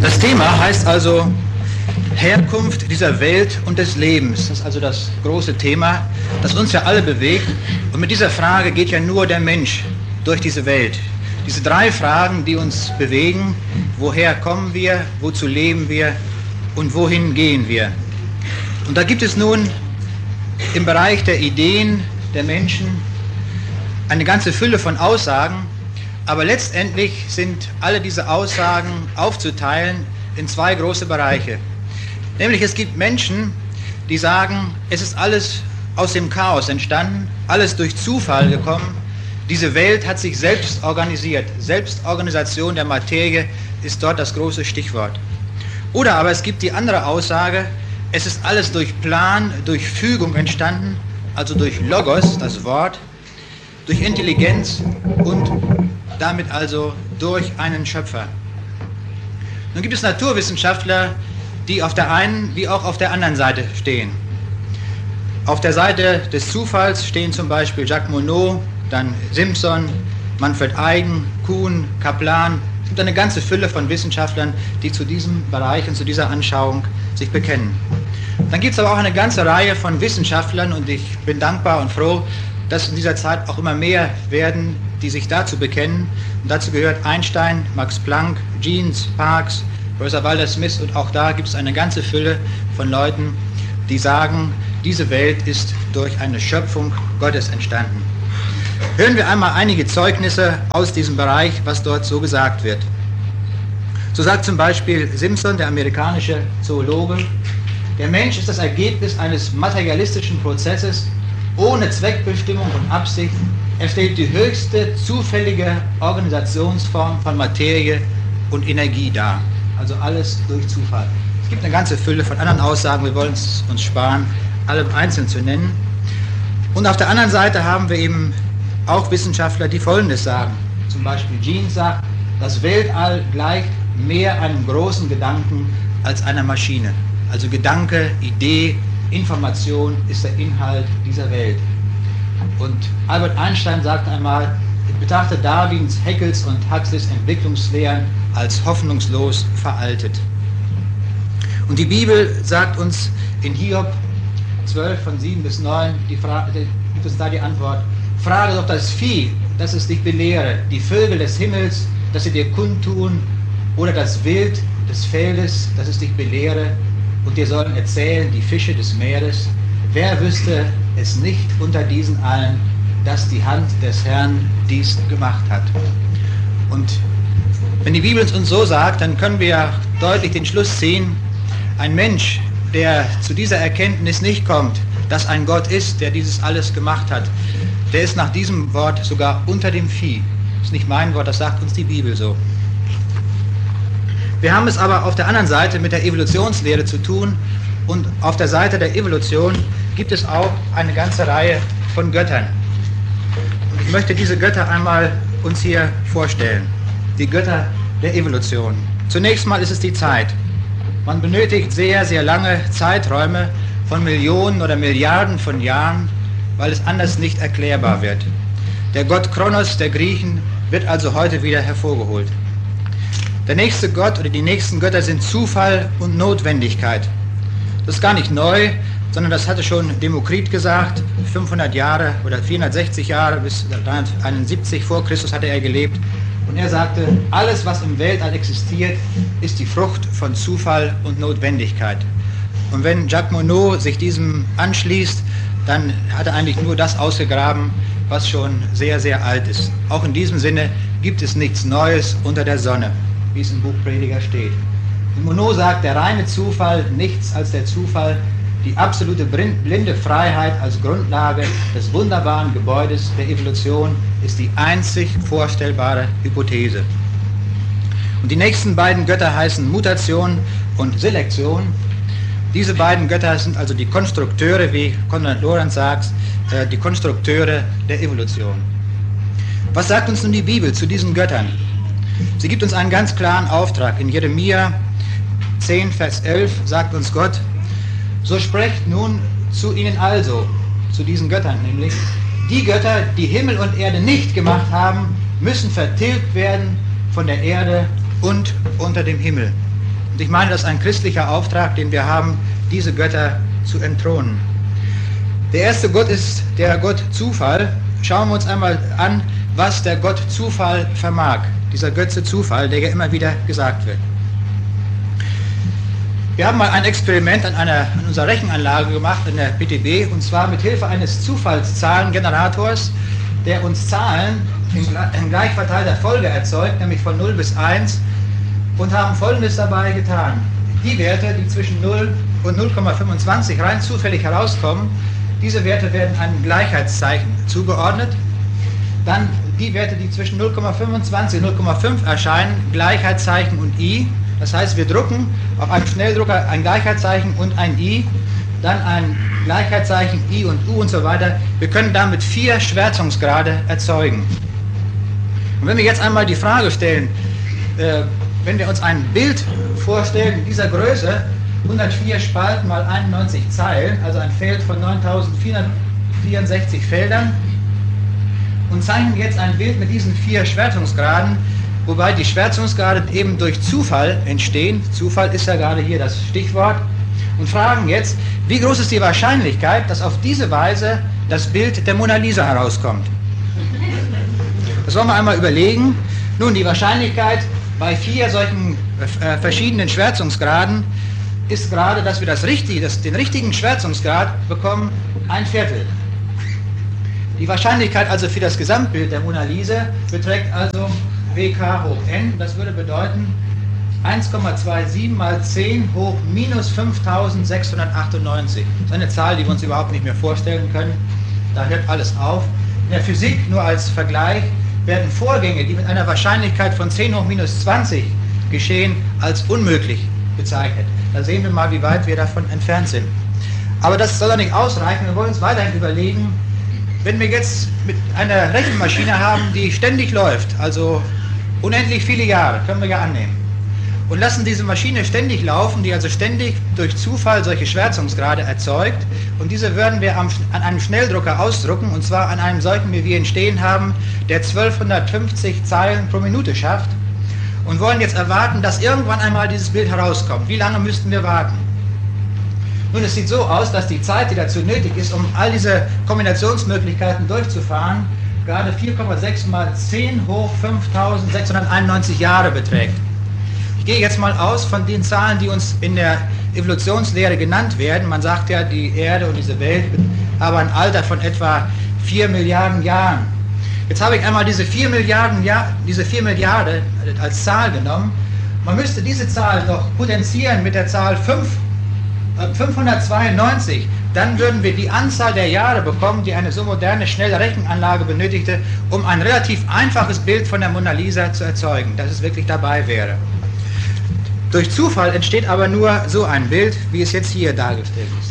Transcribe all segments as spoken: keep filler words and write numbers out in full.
Das Thema heißt also Herkunft dieser Welt und des Lebens. Das ist also das große Thema, das uns ja alle bewegt. Und mit dieser Frage geht ja nur der Mensch durch diese Welt. Diese drei Fragen, die uns bewegen: Woher kommen wir, wozu leben wir und wohin gehen wir? Und da gibt es nun im Bereich der Ideen der Menschen eine ganze Fülle von Aussagen, aber letztendlich sind alle diese Aussagen aufzuteilen in zwei große Bereiche. Nämlich es gibt Menschen, die sagen, es ist alles aus dem Chaos entstanden, alles durch Zufall gekommen. Diese Welt hat sich selbst organisiert. Selbstorganisation der Materie ist dort das große Stichwort. Oder aber es gibt die andere Aussage, es ist alles durch Plan, durch Fügung entstanden, also durch Logos, das Wort, durch Intelligenz und damit also durch einen Schöpfer. Nun gibt es Naturwissenschaftler, die auf der einen wie auch auf der anderen Seite stehen. Auf der Seite des Zufalls stehen zum Beispiel Jacques Monod, dann Simpson, Manfred Eigen, Kuhn, Kaplan. Es gibt eine ganze Fülle von Wissenschaftlern, die zu diesem Bereich und zu dieser Anschauung sich bekennen. Dann gibt es aber auch eine ganze Reihe von Wissenschaftlern, und ich bin dankbar und froh, dass in dieser Zeit auch immer mehr werden, die sich dazu bekennen. Und dazu gehört Einstein, Max Planck, Jeans, Parkes, Professor Walter Smith, und auch da gibt es eine ganze Fülle von Leuten, die sagen, diese Welt ist durch eine Schöpfung Gottes entstanden. Hören wir einmal einige Zeugnisse aus diesem Bereich, was dort so gesagt wird. So sagt zum Beispiel Simpson, der amerikanische Zoologe, der Mensch ist das Ergebnis eines materialistischen Prozesses ohne Zweckbestimmung und Absicht. Er stellt die höchste zufällige Organisationsform von Materie und Energie dar. Also alles durch Zufall. Es gibt eine ganze Fülle von anderen Aussagen, wir wollen es uns sparen, alle einzeln zu nennen. Und auf der anderen Seite haben wir eben auch Wissenschaftler, die Folgendes sagen. Zum Beispiel Jeans sagt, das Weltall gleicht mehr einem großen Gedanken als einer Maschine. Also Gedanke, Idee, Information ist der Inhalt dieser Welt. Und Albert Einstein sagt einmal, betrachte Darwins, Haeckels und Huxleys Entwicklungslehren als hoffnungslos veraltet. Und die Bibel sagt uns in Hiob zwölf von sieben bis neun, die Frage, gibt uns da die Antwort: Frage doch das Vieh, dass es dich belehre, die Vögel des Himmels, dass sie dir kundtun, oder das Wild des Feldes, dass es dich belehre, und dir sollen erzählen die Fische des Meeres. Wer wüsste es nicht unter diesen allen, dass die Hand des Herrn dies gemacht hat? Und wenn die Bibel es uns so sagt, dann können wir deutlich den Schluss ziehen, ein Mensch, der zu dieser Erkenntnis nicht kommt, dass ein Gott ist, der dieses alles gemacht hat, der ist nach diesem Wort sogar unter dem Vieh. Das ist nicht mein Wort, das sagt uns die Bibel so. Wir haben es aber auf der anderen Seite mit der Evolutionslehre zu tun, und auf der Seite der Evolution gibt es auch eine ganze Reihe von Göttern. Und ich möchte diese Götter einmal uns hier vorstellen. Die Götter der Evolution. Zunächst mal ist es die Zeit. Man benötigt sehr, sehr lange Zeiträume von Millionen oder Milliarden von Jahren, weil es anders nicht erklärbar wird. Der Gott Kronos der Griechen wird also heute wieder hervorgeholt. Der nächste Gott oder die nächsten Götter sind Zufall und Notwendigkeit. Das ist gar nicht neu, sondern das hatte schon Demokrit gesagt, fünfhundert Jahre oder vierhundertsechzig Jahre bis dreihunderteinundsiebzig vor Christus hatte er gelebt. Und er sagte, alles, was im Weltall existiert, ist die Frucht von Zufall und Notwendigkeit. Und wenn Jacques Monod sich diesem anschließt, dann hat er eigentlich nur das ausgegraben, was schon sehr, sehr alt ist. Auch in diesem Sinne gibt es nichts Neues unter der Sonne, wie es im Buch Prediger steht. Und Monod sagt, der reine Zufall, nichts als der Zufall, die absolute blinde Freiheit als Grundlage des wunderbaren Gebäudes der Evolution ist die einzig vorstellbare Hypothese. Und die nächsten beiden Götter heißen Mutation und Selektion. Diese beiden Götter sind also die Konstrukteure, wie Konrad Lorenz sagt, die Konstrukteure der Evolution. Was sagt uns nun die Bibel zu diesen Göttern? Sie gibt uns einen ganz klaren Auftrag. In Jeremia zehn, Vers elf sagt uns Gott, so sprecht nun zu ihnen also, zu diesen Göttern nämlich, die Götter, die Himmel und Erde nicht gemacht haben, müssen vertilgt werden von der Erde und unter dem Himmel. Und ich meine, das ist ein christlicher Auftrag, den wir haben, diese Götter zu entthronen. Der erste Gott ist der Gott Zufall. Schauen wir uns einmal an, was der Gott Zufall vermag. Dieser Götze Zufall, der ja immer wieder gesagt wird. Wir haben mal ein Experiment an, einer, an unserer Rechenanlage gemacht, in der P T B, und zwar mit Hilfe eines Zufallszahlengenerators, der uns Zahlen in, in gleich verteilter Folge erzeugt, nämlich von null bis eins, und haben Folgendes dabei getan. Die Werte, die zwischen null und null Komma fünfundzwanzig rein zufällig herauskommen, diese Werte werden einem Gleichheitszeichen zugeordnet. Dann die Werte, die zwischen null Komma fünfundzwanzig und null Komma fünf erscheinen, Gleichheitszeichen und I. Das heißt, wir drucken auf einem Schnelldrucker ein Gleichheitszeichen und ein I, dann ein Gleichheitszeichen, I und U und so weiter. Wir können damit vier Schwärzungsgrade erzeugen. Und wenn wir jetzt einmal die Frage stellen, äh, wenn wir uns ein Bild vorstellen dieser Größe, hundertvier Spalten mal einundneunzig Zeilen, also ein Feld von neuntausendvierhundertvierundsechzig Feldern, und zeichnen jetzt ein Bild mit diesen vier Schwärzungsgraden, wobei die Schwärzungsgrade eben durch Zufall entstehen. Zufall ist ja gerade hier das Stichwort. Und fragen jetzt, wie groß ist die Wahrscheinlichkeit, dass auf diese Weise das Bild der Mona Lisa herauskommt? Das wollen wir einmal überlegen. Nun, die Wahrscheinlichkeit bei vier solchen äh, verschiedenen Schwärzungsgraden ist gerade, dass wir das richtige, das, den richtigen Schwärzungsgrad bekommen, ein Viertel. Die Wahrscheinlichkeit also für das Gesamtbild der Mona Lisa beträgt also W K hoch n, das würde bedeuten eins Komma siebenundzwanzig mal zehn hoch minus fünftausendsechshundertachtundneunzig. Das ist eine Zahl, die wir uns überhaupt nicht mehr vorstellen können. Da hört alles auf. In der Physik, nur als Vergleich, werden Vorgänge, die mit einer Wahrscheinlichkeit von zehn hoch minus zwanzig geschehen, als unmöglich bezeichnet. Da sehen wir mal, wie weit wir davon entfernt sind. Aber das soll doch nicht ausreichen. Wir wollen uns weiterhin überlegen, wenn wir jetzt mit einer Rechenmaschine haben, die ständig läuft, also unendlich viele Jahre, können wir ja annehmen, und lassen diese Maschine ständig laufen, die also ständig durch Zufall solche Schwärzungsgrade erzeugt, und diese würden wir am, an einem Schnelldrucker ausdrucken, und zwar an einem solchen, wie wir ihn stehen haben, der zwölfhundertfünfzig Zeilen pro Minute schafft, und wollen jetzt erwarten, dass irgendwann einmal dieses Bild herauskommt. Wie lange müssten wir warten? Nun, es sieht so aus, dass die Zeit, die dazu nötig ist, um all diese Kombinationsmöglichkeiten durchzufahren, gerade vier Komma sechs mal zehn hoch fünftausendsechshunderteinundneunzig Jahre beträgt. Ich gehe jetzt mal aus von den Zahlen, die uns in der Evolutionslehre genannt werden. Man sagt ja, die Erde und diese Welt haben ein Alter von etwa vier Milliarden Jahren. Jetzt habe ich einmal diese vier Milliarden, Jahr, diese vier Milliarden als Zahl genommen. Man müsste diese Zahl doch potenzieren mit der Zahl fünf. fünfhundertzweiundneunzig, dann würden wir die Anzahl der Jahre bekommen, die eine so moderne, schnelle Rechenanlage benötigte, um ein relativ einfaches Bild von der Mona Lisa zu erzeugen, dass es wirklich dabei wäre. Durch Zufall entsteht aber nur so ein Bild, wie es jetzt hier dargestellt ist.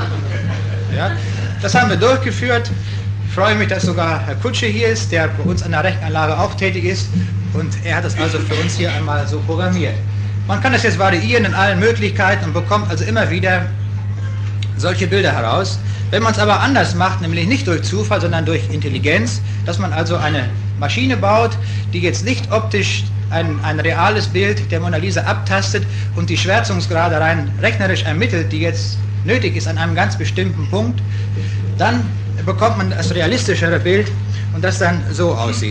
Ja, das haben wir durchgeführt. Ich freue mich, dass sogar Herr Kutsche hier ist, der bei uns an der Rechenanlage auch tätig ist, und er hat das also für uns hier einmal so programmiert. Man kann das jetzt variieren in allen Möglichkeiten und bekommt also immer wieder solche Bilder heraus. Wenn man es aber anders macht, nämlich nicht durch Zufall, sondern durch Intelligenz, dass man also eine Maschine baut, die jetzt nicht optisch ein, ein reales Bild der Mona Lisa abtastet und die Schwärzungsgrade rein rechnerisch ermittelt, die jetzt nötig ist an einem ganz bestimmten Punkt, dann bekommt man das realistischere Bild und das dann so aussieht.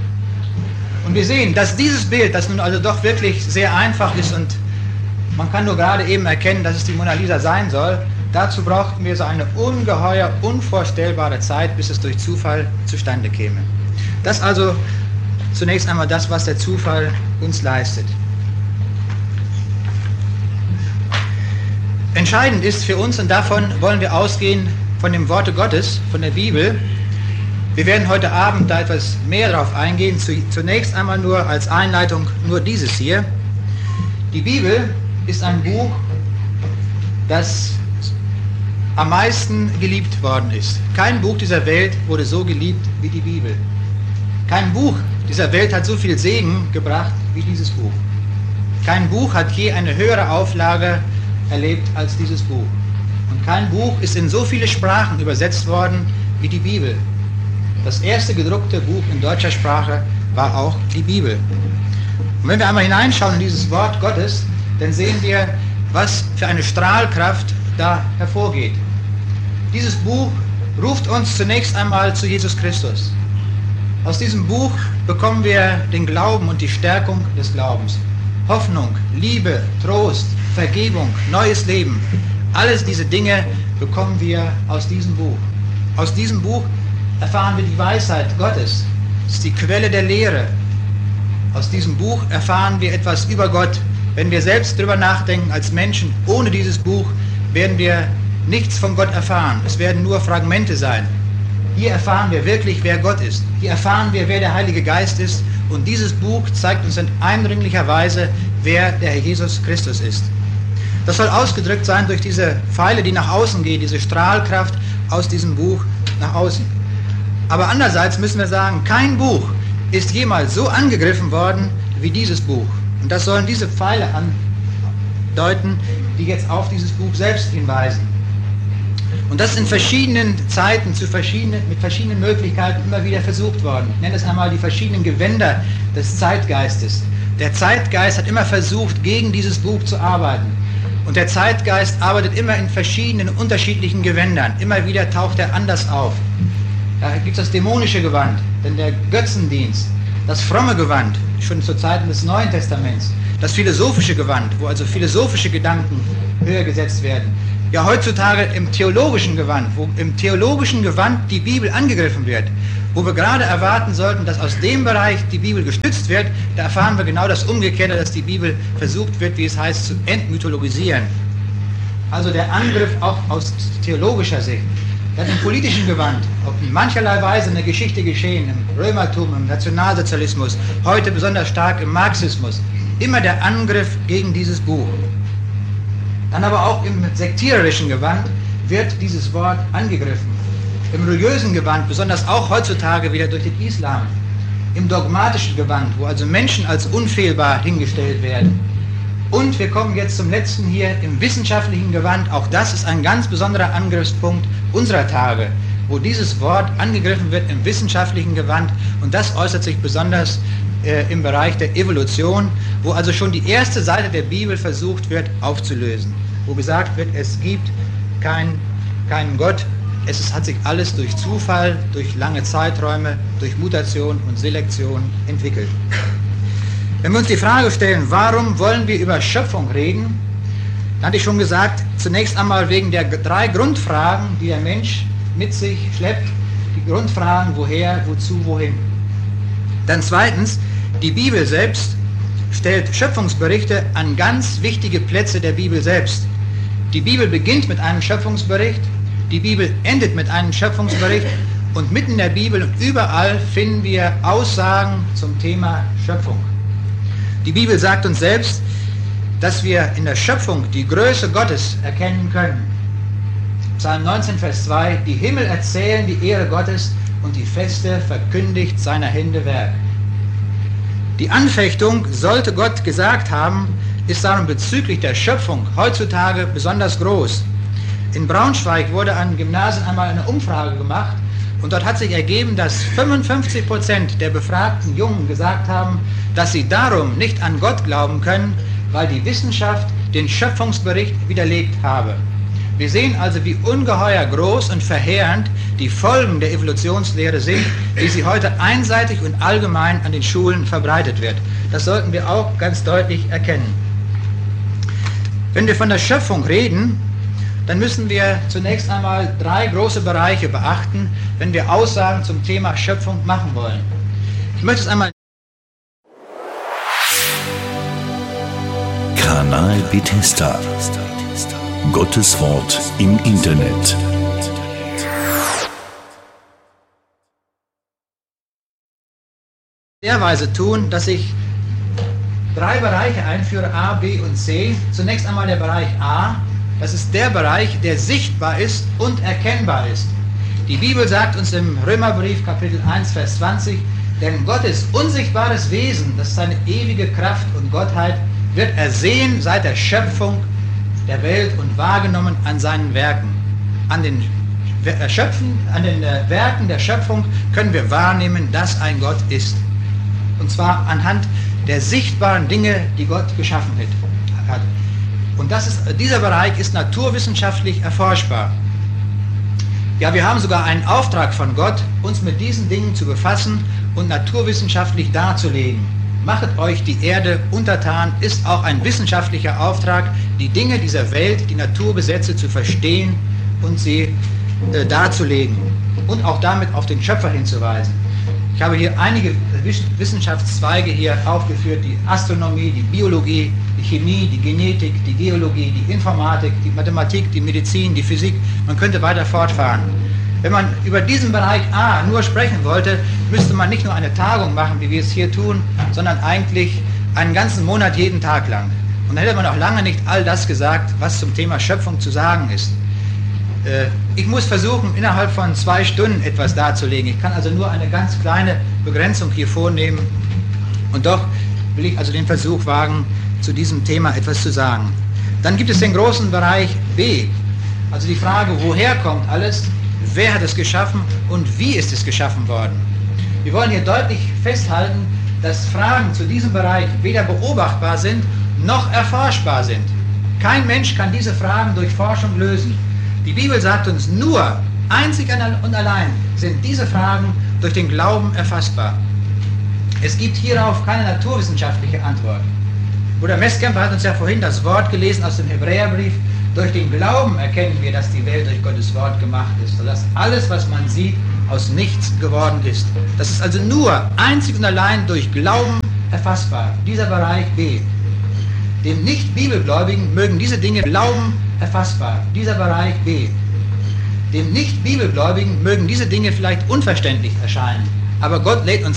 Und wir sehen, dass dieses Bild, das nun also doch wirklich sehr einfach ist und man kann nur gerade eben erkennen, dass es die Mona Lisa sein soll, dazu brauchten wir so eine ungeheuer, unvorstellbare Zeit, bis es durch Zufall zustande käme. Das also zunächst einmal das, was der Zufall uns leistet. Entscheidend ist für uns, und davon wollen wir ausgehen, von dem Worte Gottes, von der Bibel. Wir werden heute Abend da etwas mehr darauf eingehen. Zunächst einmal nur als Einleitung nur dieses hier. Die Bibel ist ein Buch, das am meisten geliebt worden ist. Kein Buch dieser Welt wurde so geliebt wie die Bibel. Kein Buch dieser Welt hat so viel Segen gebracht wie dieses Buch. Kein Buch hat je eine höhere Auflage erlebt als dieses Buch. Und kein Buch ist in so viele Sprachen übersetzt worden wie die Bibel. Das erste gedruckte Buch in deutscher Sprache war auch die Bibel. Und wenn wir einmal hineinschauen in dieses Wort Gottes, dann sehen wir, was für eine Strahlkraft da hervorgeht. Dieses Buch ruft uns zunächst einmal zu Jesus Christus. Aus diesem Buch bekommen wir den Glauben und die Stärkung des Glaubens. Hoffnung, Liebe, Trost, Vergebung, neues Leben. Alles diese Dinge bekommen wir aus diesem Buch. Aus diesem Buch erfahren wir die Weisheit Gottes. Es ist die Quelle der Lehre. Aus diesem Buch erfahren wir etwas über Gott. Wenn wir selbst darüber nachdenken als Menschen, ohne dieses Buch werden wir nichts von Gott erfahren. Es werden nur Fragmente sein. Hier erfahren wir wirklich, wer Gott ist. Hier erfahren wir, wer der Heilige Geist ist. Und dieses Buch zeigt uns in eindringlicher Weise, wer der Herr Jesus Christus ist. Das soll ausgedrückt sein durch diese Pfeile, die nach außen gehen, diese Strahlkraft aus diesem Buch nach außen. Aber andererseits müssen wir sagen, kein Buch ist jemals so angegriffen worden wie dieses Buch. Und das sollen diese Pfeile andeuten, die jetzt auf dieses Buch selbst hinweisen. Und das ist in verschiedenen Zeiten zu verschiedenen, mit verschiedenen Möglichkeiten immer wieder versucht worden. Ich nenne es einmal die verschiedenen Gewänder des Zeitgeistes. Der Zeitgeist hat immer versucht, gegen dieses Buch zu arbeiten. Und der Zeitgeist arbeitet immer in verschiedenen, unterschiedlichen Gewändern. Immer wieder taucht er anders auf. Da gibt es das dämonische Gewand, denn der Götzendienst, das fromme Gewand, schon zu Zeiten des Neuen Testaments, das philosophische Gewand, wo also philosophische Gedanken höher gesetzt werden. Ja, heutzutage im theologischen Gewand, wo im theologischen Gewand die Bibel angegriffen wird, wo wir gerade erwarten sollten, dass aus dem Bereich die Bibel gestützt wird, da erfahren wir genau das Umgekehrte, dass die Bibel versucht wird, wie es heißt, zu entmythologisieren. Also der Angriff auch aus theologischer Sicht. Dann im politischen Gewand, auf mancherlei Weise in der Geschichte geschehen, im Römertum, im Nationalsozialismus, heute besonders stark im Marxismus, immer der Angriff gegen dieses Buch. Dann aber auch im sektiererischen Gewand wird dieses Wort angegriffen. Im religiösen Gewand, besonders auch heutzutage wieder durch den Islam. Im dogmatischen Gewand, wo also Menschen als unfehlbar hingestellt werden. Und wir kommen jetzt zum letzten hier im wissenschaftlichen Gewand. Auch das ist ein ganz besonderer Angriffspunkt unserer Tage, wo dieses Wort angegriffen wird im wissenschaftlichen Gewand. Und das äußert sich besonders äh, im Bereich der Evolution, wo also schon die erste Seite der Bibel versucht wird aufzulösen. Wo gesagt wird, es gibt kein, keinen Gott, es ist, hat sich alles durch Zufall, durch lange Zeiträume, durch Mutation und Selektion entwickelt. Wenn wir uns die Frage stellen, warum wollen wir über Schöpfung reden, dann hatte ich schon gesagt, zunächst einmal wegen der drei Grundfragen, die der Mensch mit sich schleppt. Die Grundfragen, woher, wozu, wohin. Dann zweitens, die Bibel selbst stellt Schöpfungsberichte an ganz wichtige Plätze der Bibel selbst. Die Bibel beginnt mit einem Schöpfungsbericht, die Bibel endet mit einem Schöpfungsbericht und mitten in der Bibel und überall finden wir Aussagen zum Thema Schöpfung. Die Bibel sagt uns selbst, dass wir in der Schöpfung die Größe Gottes erkennen können. Psalm neunzehn, Vers zwei, die Himmel erzählen die Ehre Gottes und die Feste verkündigt seiner Hände Werk. Die Anfechtung, sollte Gott gesagt haben, ist darum bezüglich der Schöpfung heutzutage besonders groß. In Braunschweig wurde an Gymnasien einmal eine Umfrage gemacht und dort hat sich ergeben, dass fünfundfünfzig Prozent der befragten Jungen gesagt haben, dass sie darum nicht an Gott glauben können, weil die Wissenschaft den Schöpfungsbericht widerlegt habe. Wir sehen also, wie ungeheuer groß und verheerend die Folgen der Evolutionslehre sind, wie sie heute einseitig und allgemein an den Schulen verbreitet wird. Das sollten wir auch ganz deutlich erkennen. Wenn wir von der Schöpfung reden, dann müssen wir zunächst einmal drei große Bereiche beachten, wenn wir Aussagen zum Thema Schöpfung machen wollen. Ich möchte es einmal. Kanal Bethesda. Gottes Wort im Internet. In der Weise tun, dass ich drei Bereiche einführe, A, B und C. Zunächst einmal der Bereich A. Das ist der Bereich, der sichtbar ist und erkennbar ist. Die Bibel sagt uns im Römerbrief Kapitel eins, Vers zwanzig, denn Gottes unsichtbares Wesen, das ist seine ewige Kraft und Gottheit, wird ersehen seit der Schöpfung der Welt und wahrgenommen an seinen Werken. An den, Schöpfen, an den Werken der Schöpfung können wir wahrnehmen, dass ein Gott ist. Und zwar anhand der sichtbaren Dinge, die Gott geschaffen hat. Und das ist, dieser Bereich ist naturwissenschaftlich erforschbar. Ja, wir haben sogar einen Auftrag von Gott, uns mit diesen Dingen zu befassen und naturwissenschaftlich darzulegen. Machet euch die Erde untertan, ist auch ein wissenschaftlicher Auftrag, die Dinge dieser Welt, die Naturgesetze zu verstehen und sie äh, darzulegen und auch damit auf den Schöpfer hinzuweisen. Ich habe hier einige Wissenschaftszweige hier aufgeführt, die Astronomie, die Biologie, die Chemie, die Genetik, die Geologie, die Informatik, die Mathematik, die Medizin, die Physik. Man könnte weiter fortfahren. Wenn man über diesen Bereich A nur sprechen wollte, müsste man nicht nur eine Tagung machen, wie wir es hier tun, sondern eigentlich einen ganzen Monat jeden Tag lang. Und dann hätte man auch lange nicht all das gesagt, was zum Thema Schöpfung zu sagen ist. Ich muss versuchen, innerhalb von zwei Stunden etwas darzulegen. Ich kann also nur eine ganz kleine Begrenzung hier vornehmen. Und doch will ich also den Versuch wagen, zu diesem Thema etwas zu sagen. Dann gibt es den großen Bereich B. Also die Frage, woher kommt alles, wer hat es geschaffen und wie ist es geschaffen worden. Wir wollen hier deutlich festhalten, dass Fragen zu diesem Bereich weder beobachtbar sind, noch erforschbar sind. Kein Mensch kann diese Fragen durch Forschung lösen. Die Bibel sagt uns nur, einzig und allein sind diese Fragen durch den Glauben erfassbar. Es gibt hierauf keine naturwissenschaftliche Antwort. Bruder Messkemper hat uns ja vorhin das Wort gelesen aus dem Hebräerbrief. Durch den Glauben erkennen wir, dass die Welt durch Gottes Wort gemacht ist, sodass alles, was man sieht, aus nichts geworden ist. Das ist also nur einzig und allein durch Glauben erfassbar. Dieser Bereich B. Dem Nicht-Bibelgläubigen mögen diese Dinge Glauben erfassbar. Dieser Bereich B. Dem Nicht-Bibelgläubigen mögen diese Dinge vielleicht unverständlich erscheinen. Aber Gott lädt uns